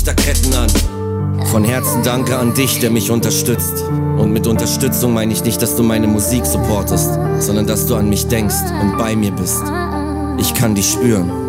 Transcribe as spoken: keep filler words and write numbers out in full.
Ketten an. Von Herzen danke an dich, der mich unterstützt. Und mit Unterstützung meine ich nicht, dass du meine Musik supportest, sondern dass du an mich denkst und bei mir bist. Ich kann dich spüren.